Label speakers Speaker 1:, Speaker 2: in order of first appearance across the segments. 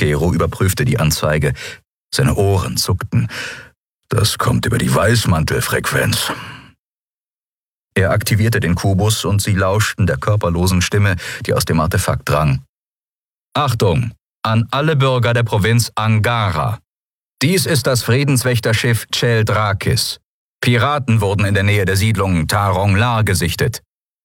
Speaker 1: Kero überprüfte die Anzeige. Seine Ohren zuckten. Das kommt über die Weißmantelfrequenz. Er aktivierte den Kubus und sie lauschten der körperlosen Stimme, die aus dem Artefakt drang. Achtung! An alle Bürger der Provinz Angara. Dies ist das Friedenswächterschiff Cheldrakis. Piraten wurden in der Nähe der Siedlung Taronglar gesichtet.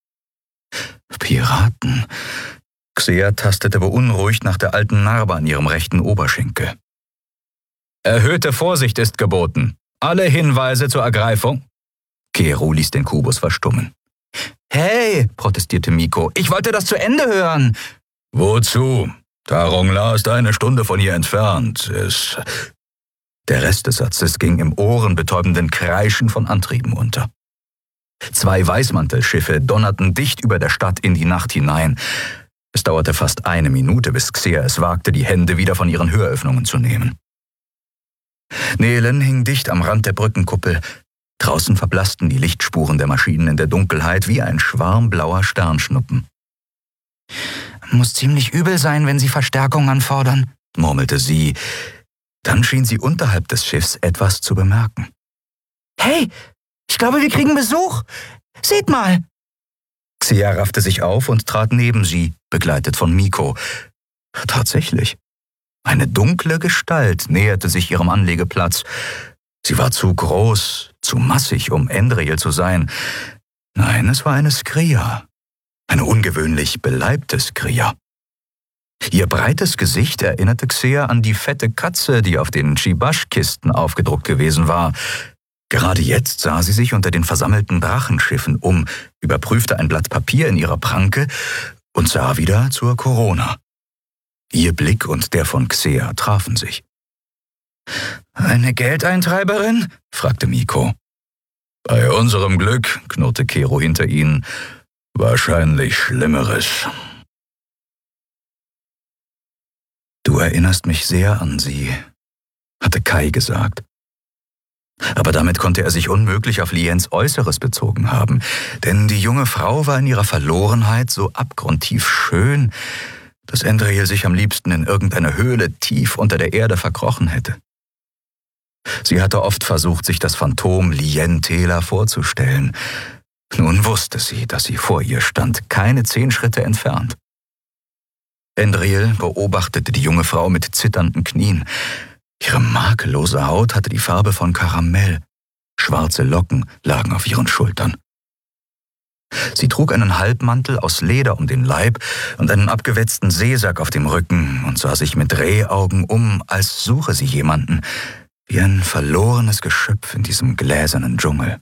Speaker 1: Piraten? Xea tastete beunruhigt nach der alten Narbe an ihrem rechten Oberschenkel. Erhöhte Vorsicht ist geboten. Alle Hinweise zur Ergreifung? Kero ließ den Kubus verstummen. Hey, protestierte Miko, ich wollte das zu Ende hören. Wozu? Taronglar ist 1 Stunde von hier entfernt. Der Rest des Satzes ging im ohrenbetäubenden Kreischen von Antrieben unter. 2 Weißmantelschiffe donnerten dicht über der Stadt in die Nacht hinein. Es dauerte fast 1 Minute, bis Xea es wagte, die Hände wieder von ihren Höröffnungen zu nehmen. Nelen hing dicht am Rand der Brückenkuppel. Draußen verblassten die Lichtspuren der Maschinen in der Dunkelheit wie ein Schwarm blauer Sternschnuppen. »Muss ziemlich übel sein, wenn Sie Verstärkung anfordern«, murmelte sie. Dann schien sie unterhalb des Schiffs etwas zu bemerken. »Hey, ich glaube, wir kriegen Besuch. Seht mal!« Xea raffte sich auf und trat neben sie, begleitet von Miko. Tatsächlich. Eine dunkle Gestalt näherte sich ihrem Anlegeplatz. Sie war zu groß, zu massig, um Endriel zu sein. Nein, es war eine Skria. Eine ungewöhnlich beleibte Skria. Ihr breites Gesicht erinnerte Xea an die fette Katze, die auf den Chibash-Kisten aufgedruckt gewesen war. Gerade jetzt sah sie sich unter den versammelten Drachenschiffen um, überprüfte ein Blatt Papier in ihrer Pranke und sah wieder zur Corona. Ihr Blick und der von Xea trafen sich. »Eine Geldeintreiberin?« fragte Miko. »Bei unserem Glück«, knurrte Kero hinter ihnen, »wahrscheinlich Schlimmeres.« »Du erinnerst mich sehr an sie«, hatte Kai gesagt. Aber damit konnte er sich unmöglich auf Liens Äußeres bezogen haben, denn die junge Frau war in ihrer Verlorenheit so abgrundtief schön, dass Endriel sich am liebsten in irgendeiner Höhle tief unter der Erde verkrochen hätte. Sie hatte oft versucht, sich das Phantom Lien Tela vorzustellen. Nun wusste sie, dass sie vor ihr stand, keine 10 Schritte entfernt. Endriel beobachtete die junge Frau mit zitternden Knien. Ihre makellose Haut hatte die Farbe von Karamell. Schwarze Locken lagen auf ihren Schultern. Sie trug einen Halbmantel aus Leder um den Leib und einen abgewetzten Seesack auf dem Rücken und sah sich mit Rehaugen um, als suche sie jemanden, wie ein verlorenes Geschöpf in diesem gläsernen Dschungel.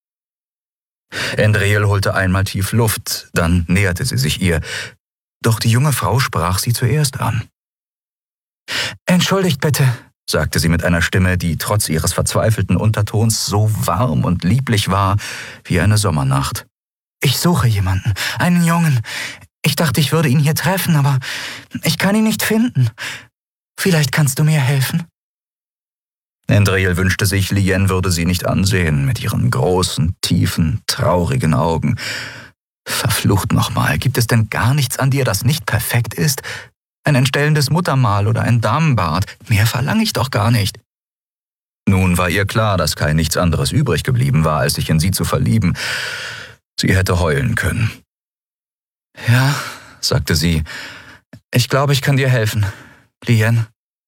Speaker 1: Endriel holte einmal tief Luft, dann näherte sie sich ihr. Doch die junge Frau sprach sie zuerst an. »Entschuldigt bitte«, sagte sie mit einer Stimme, die trotz ihres verzweifelten Untertons so warm und lieblich war wie eine Sommernacht. »Ich suche jemanden, einen Jungen. Ich dachte, ich würde ihn hier treffen, aber ich kann ihn nicht finden. Vielleicht kannst du mir helfen?« Endriel wünschte sich, Lien würde sie nicht ansehen mit ihren großen, tiefen, traurigen Augen. Verflucht nochmal, gibt es denn gar nichts an dir, das nicht perfekt ist? Ein entstellendes Muttermal oder ein Damenbart, mehr verlange ich doch gar nicht. Nun war ihr klar, dass Kai nichts anderes übrig geblieben war, als sich in sie zu verlieben. Sie hätte heulen können. »Ja«, sagte sie, »ich glaube, ich kann dir helfen, Lien.«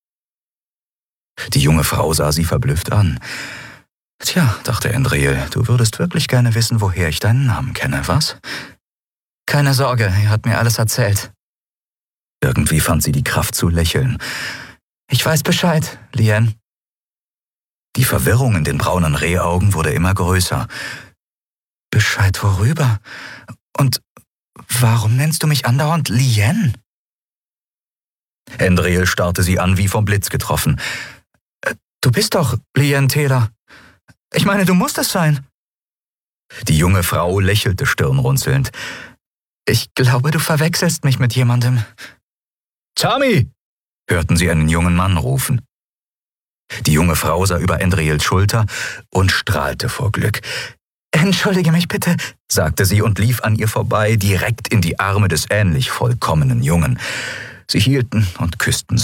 Speaker 1: Die junge Frau sah sie verblüfft an. »Tja«, dachte Endriel, »du würdest wirklich gerne wissen, woher ich deinen Namen kenne, was?« »Keine Sorge, er hat mir alles erzählt.« Irgendwie fand sie die Kraft zu lächeln. »Ich weiß Bescheid, Lien.« Die Verwirrung in den braunen Rehaugen wurde immer größer. »Bescheid worüber? Und warum nennst du mich andauernd Lien?« Endriel starrte sie an wie vom Blitz getroffen. »Du bist doch Lien Tela. Ich meine, du musst es sein.« Die junge Frau lächelte stirnrunzelnd. »Ich glaube, du verwechselst mich mit jemandem.« »Tami!« hörten sie einen jungen Mann rufen. Die junge Frau sah über Endriels Schulter und strahlte vor Glück. »Entschuldige mich bitte«, sagte sie und lief an ihr vorbei, direkt in die Arme des ähnlich vollkommenen Jungen. Sie hielten und küssten